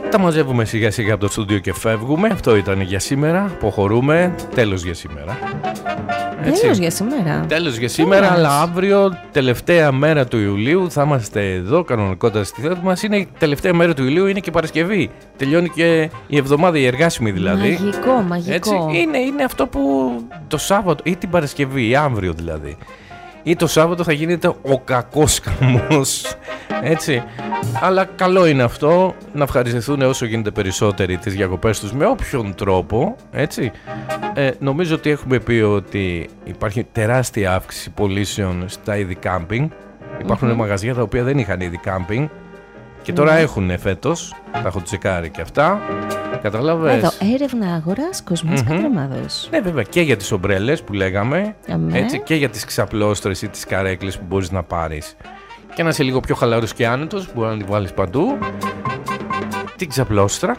Τα μαζεύουμε σιγά σιγά από το στούντιο και φεύγουμε. Αυτό ήταν για σήμερα. Αποχωρούμε. Τέλος για σήμερα. Τέλος για σήμερα. Τέλος για σήμερα, αλλά αύριο, τελευταία μέρα του Ιουλίου, θα είμαστε εδώ κανονικότατα στη θέση μας. Είναι η τελευταία μέρα του Ιουλίου, είναι και Παρασκευή. Τελειώνει και η εβδομάδα, η εργάσιμη δηλαδή. Μαγικό, μαγικό. Έτσι, είναι αυτό που το Σάββατο ή την Παρασκευή, ή αύριο δηλαδή. Ή το Σάββατο θα γίνεται ο κακός χαμός. Έτσι. Αλλά καλό είναι αυτό, να ευχαριστηθούν όσο γίνεται περισσότεροι τις διακοπές τους με όποιον τρόπο. Έτσι. Νομίζω ότι έχουμε πει ότι υπάρχει τεράστια αύξηση πωλήσεων στα είδη κάμπινγκ. Υπάρχουν μαγαζιά τα οποία δεν είχαν είδη κάμπινγκ και τώρα έχουν φέτος. Τα έχω τσεκάρει και αυτά. Καταλαβες. Εδώ, έρευνα αγοράς Κοσμής Κατρεμάδος. Ναι, βέβαια, και για τις ομπρέλες που λέγαμε, έτσι, και για τις ξαπλώστρες ή τις καρέκλες που μπορείς να πάρεις. Και να είσαι λίγο πιο χαλαρός και άνετος, που μπορεί να τη βάλεις παντού. Την ξαπλώστρα.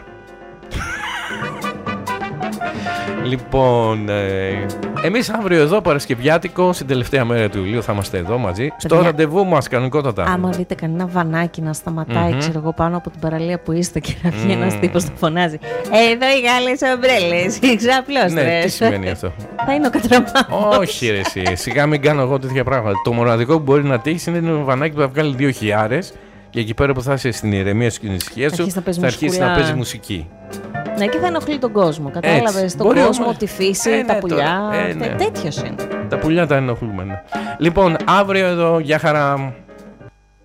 Λοιπόν, εμείς αύριο εδώ Παρασκευιάτικο, στην τελευταία μέρα του Ιουλίου, θα είμαστε εδώ μαζί. Στο ραντεβού μας, κανονικότατα. Άμα δείτε κανένα βανάκι να σταματάει, ξέρω εγώ, πάνω από την παραλία που είστε και να βγει ένας τύπος να φωνάζει «Εδώ οι Γάλλες ομπρέλες, οι ξαπλώστρες». Ναι, τι σημαίνει αυτό? Θα είναι ο Κατρεμάδος. Όχι ρε εσύ, σιγά μην κάνω εγώ τέτοια πράγματα. Το μοναδικό που μπορεί να τύχεις είναι ένα βανάκι που θα βγάλει 2.000 και εκεί πέρα που θα είσαι στην ηρεμία σου και στην ησυχία σου θα αρχίσει να παίζει μουσική. Ναι, και θα ενοχλεί τον κόσμο. Κατάλαβες, τον κόσμο, τη φύση, τα πουλιά. Τέτοιος είναι. Τα πουλιά τα ενοχλούμε. Λοιπόν, αύριο εδώ, για χαρά.